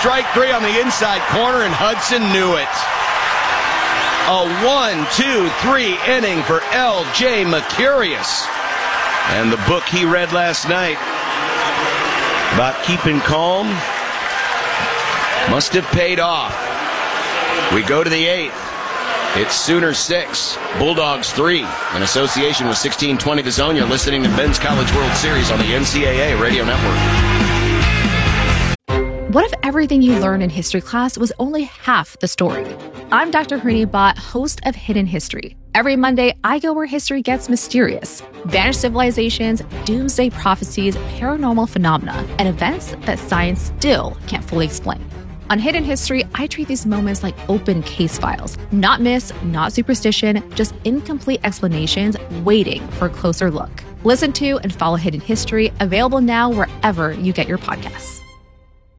strike three on the inside corner, and Hudson knew it. A 1-2-3 inning for L.J. Mercurius. And the book he read last night about keeping calm must have paid off. We go to the 8th. It's Sooners 6, Bulldogs 3, in association with 1620 The Zone. You're listening to Men's College World Series on the NCAA Radio Network. What if everything you learned in history class was only half the story? I'm Dr. Harini Bhatt, host of Hidden History. Every Monday, I go where history gets mysterious. Vanished civilizations, doomsday prophecies, paranormal phenomena, and events that science still can't fully explain. On Hidden History, I treat these moments like open case files. Not myths, not superstition, just incomplete explanations waiting for a closer look. Listen to and follow Hidden History, available now wherever you get your podcasts.